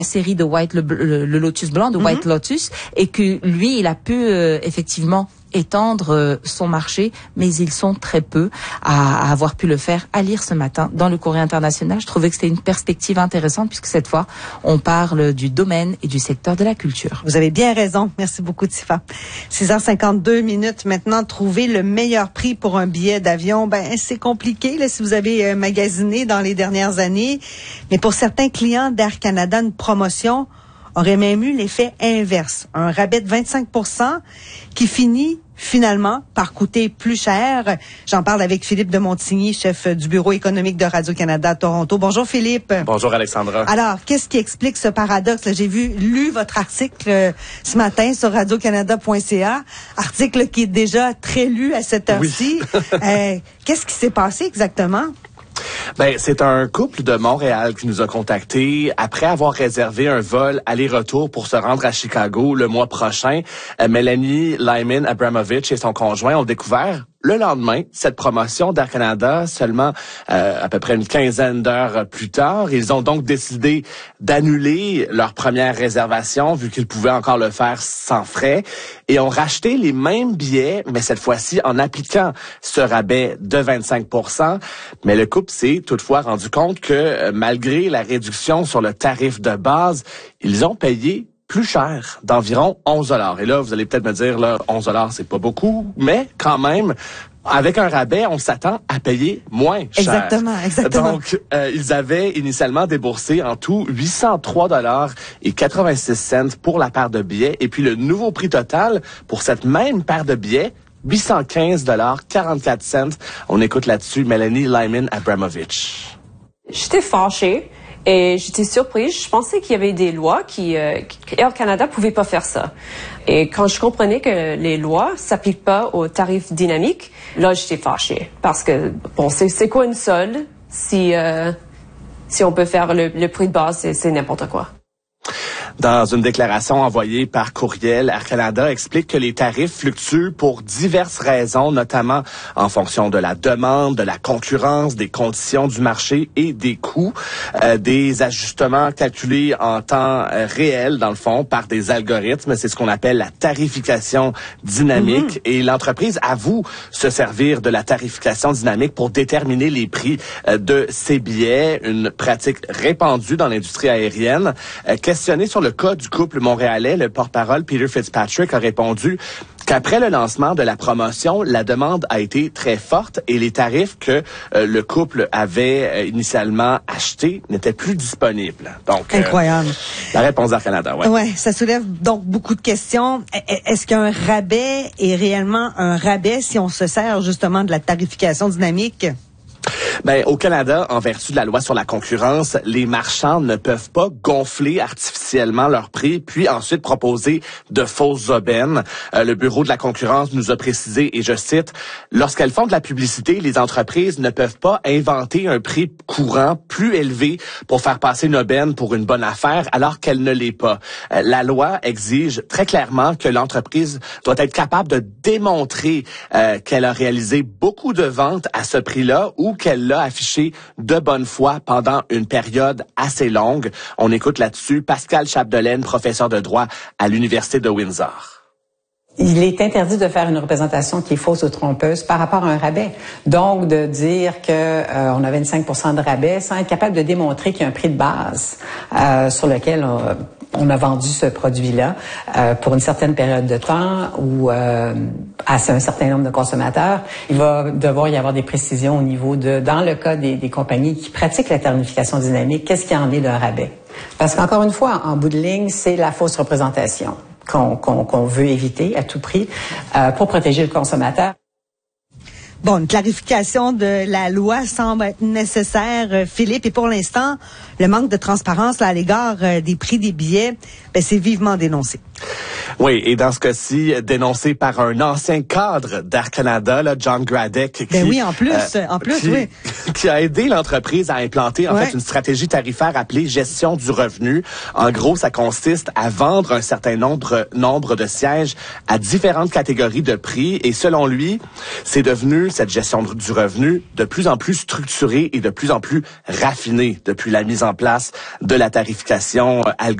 série de le Lotus blanc, de White Lotus, et que lui, il a pu effectivement étendre son marché, mais ils sont très peu à avoir pu le faire. À lire ce matin dans le Courrier international, je trouvais que c'était une perspective intéressante puisque cette fois, on parle du domaine et du secteur de la culture. Vous avez bien raison. Merci beaucoup, Tifa. 6h52 maintenant, trouver le meilleur prix pour un billet d'avion, c'est compliqué là, si vous avez magasiné dans les dernières années. Mais pour certains clients d'Air Canada, une promotion aurait même eu l'effet inverse. Un rabais de 25% qui finit finalement par coûter plus cher. J'en parle avec Philippe de Montigny, chef du bureau économique de Radio-Canada à Toronto. Bonjour Philippe. Bonjour Alexandra. Alors, qu'est-ce qui explique ce paradoxe? Là, j'ai lu votre article ce matin sur radiocanada.ca, article qui est déjà très lu à cette heure-ci. Oui. Qu'est-ce qui s'est passé exactement? C'est un couple de Montréal qui nous a contactés après avoir réservé un vol aller-retour pour se rendre à Chicago le mois prochain. Mélanie Lyman Abramovich et son conjoint ont découvert le lendemain cette promotion d'Air Canada, seulement à peu près une quinzaine d'heures plus tard. Ils ont donc décidé d'annuler leur première réservation vu qu'ils pouvaient encore le faire sans frais et ont racheté les mêmes billets, mais cette fois-ci en appliquant ce rabais de 25%. Mais le couple s'est toutefois rendu compte que malgré la réduction sur le tarif de base, ils ont payé plus cher, d'environ 11 $. Et là, vous allez peut-être me dire, 11 $, c'est pas beaucoup, mais quand même, avec un rabais, on s'attend à payer moins cher. Exactement. Donc, ils avaient initialement déboursé en tout 803,86 $ pour la paire de billets. Et puis, le nouveau prix total pour cette même paire de billets, 815,44 $. On écoute là-dessus Mélanie Lyman Abramovich. J'étais fâchée. Et j'étais surprise. Je pensais qu'il y avait des lois Air Canada pouvait pas faire ça. Et quand je comprenais que les lois s'appliquent pas aux tarifs dynamiques, là, j'étais fâchée. Parce que, c'est quoi une solde? Si on peut faire le prix de base, c'est n'importe quoi. Dans une déclaration envoyée par courriel, Air Canada explique que les tarifs fluctuent pour diverses raisons, notamment en fonction de la demande, de la concurrence, des conditions du marché et des coûts. Des ajustements calculés en temps réel, dans le fond, par des algorithmes. C'est ce qu'on appelle la tarification dynamique. Et l'entreprise avoue se servir de la tarification dynamique pour déterminer les prix de ses billets, une pratique répandue dans l'industrie aérienne. Questionné sur le cas du couple montréalais, le porte-parole Peter Fitzpatrick a répondu qu'après le lancement de la promotion, la demande a été très forte et les tarifs que le couple avait initialement achetés n'étaient plus disponibles. Donc, incroyable. La réponse d'Air Canada, ouais. Ouais, ça soulève donc beaucoup de questions. Est-ce qu'un rabais est réellement un rabais si on se sert justement de la tarification dynamique? Au Canada, en vertu de la loi sur la concurrence, les marchands ne peuvent pas gonfler artificiellement leur prix puis ensuite proposer de fausses aubaines. Le Bureau de la concurrence nous a précisé, et je cite, « Lorsqu'elles font de la publicité, les entreprises ne peuvent pas inventer un prix courant plus élevé pour faire passer une aubaine pour une bonne affaire alors qu'elle ne l'est pas. La loi exige très clairement que l'entreprise doit être capable de démontrer qu'elle a réalisé beaucoup de ventes à ce prix-là ou qu'elle l'a affiché de bonne foi pendant une période assez longue. » On écoute là-dessus Pascal Chapdelaine, professeur de droit à l'Université de Windsor. Il est interdit de faire une représentation qui est fausse ou trompeuse par rapport à un rabais. Donc, de dire que on a 25% de rabais sans être capable de démontrer qu'il y a un prix de base sur lequel on a vendu ce produit-là pour une certaine période de temps ou à un certain nombre de consommateurs. Il va devoir y avoir des précisions au niveau dans le cas des compagnies qui pratiquent la tarification dynamique, qu'est-ce qu'il y en est d'un rabais? Parce qu'encore une fois, en bout de ligne, c'est la fausse représentation qu'on veut éviter à tout prix pour protéger le consommateur. Bon, une clarification de la loi semble être nécessaire, Philippe. Et pour l'instant, le manque de transparence là, à l'égard des prix des billets, c'est vivement dénoncé. Oui, et dans ce cas-ci, dénoncé par un ancien cadre d'Air Canada, là, John Gradek, qui a aidé l'entreprise à implanter en fait une stratégie tarifaire appelée gestion du revenu. En gros, ça consiste à vendre un certain nombre de sièges à différentes catégories de prix. Et selon lui, c'est devenu cette gestion du revenu de plus en plus structurée et de plus en plus raffinée depuis la mise en place de la tarification